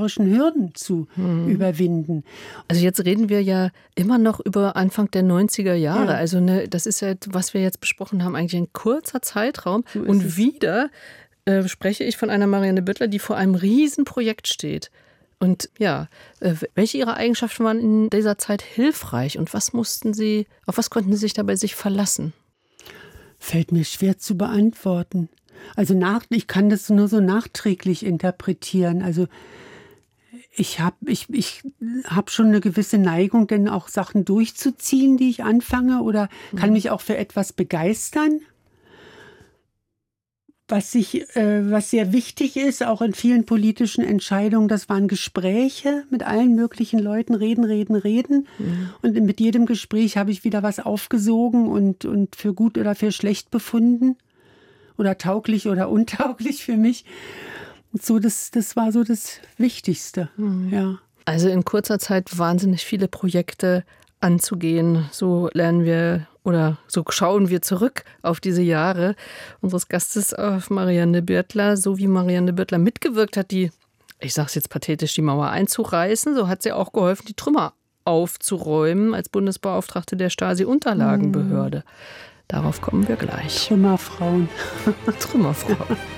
literarischen Hürden zu überwinden. Also jetzt reden wir ja immer noch über Anfang der 90er Jahre. Ja. Also das ist ja, was wir jetzt besprochen haben, eigentlich ein kurzer Zeitraum. So und wieder spreche ich von einer Marianne Böttler, die vor einem Riesenprojekt steht. Und ja, welche ihrer Eigenschaften waren in dieser Zeit hilfreich und auf was konnten Sie sich dabei sich verlassen? Fällt mir schwer zu beantworten. Also ich kann das nur so nachträglich interpretieren. Also ich hab schon eine gewisse Neigung, denn auch Sachen durchzuziehen, die ich anfange, oder kann mich auch für etwas begeistern. Was sehr wichtig ist, auch in vielen politischen Entscheidungen, das waren Gespräche mit allen möglichen Leuten, reden. Und mit jedem Gespräch habe ich wieder was aufgesogen und für gut oder für schlecht befunden. Oder tauglich oder untauglich für mich. Und so, das war so das Wichtigste. Ja. Also in kurzer Zeit wahnsinnig viele Projekte anzugehen. So lernen wir oder so schauen wir zurück auf diese Jahre unseres Gastes, auf Marianne Böttler. So wie Marianne Böttler mitgewirkt hat, ich sage es jetzt pathetisch, die Mauer einzureißen, so hat sie auch geholfen, die Trümmer aufzuräumen als Bundesbeauftragte der Stasi-Unterlagenbehörde. Darauf kommen wir gleich. Trümmerfrauen. Trümmerfrauen.